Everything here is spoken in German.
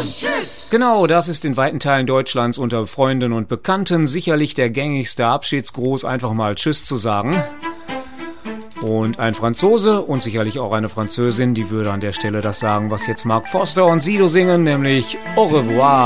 und tschüss. Genau, das ist in weiten Teilen Deutschlands unter Freunden und Bekannten sicherlich der gängigste Abschiedsgruß, einfach mal Tschüss zu sagen. Und ein Franzose und sicherlich auch eine Französin, die würde an der Stelle das sagen, was jetzt Mark Foster und Sido singen, nämlich Au revoir.